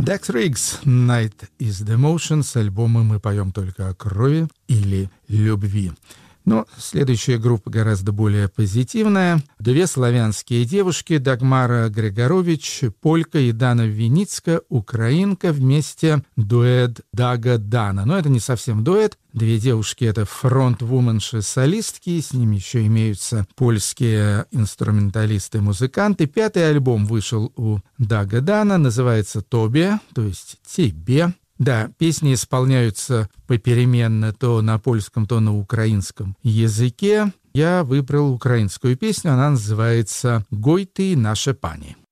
Dex Riggs, Night is the Motion, с альбома «Мы поем только о крови» или «Любви». Но следующая группа гораздо более позитивная. Две славянские девушки, Дагмара Григорович, полька, и Дана Виницка, украинка, вместе дуэт Дага Дана. Но это не совсем дуэт. Две девушки — это фронт-вуменши-солистки, с ними еще имеются польские инструменталисты-музыканты. Пятый альбом вышел у Дага Дана, называется «Тобе», то есть «Тебе». Да, песни исполняются попеременно то на польском, то на украинском языке. Я выбрал украинскую песню, она называется «Гой ты, наша пани».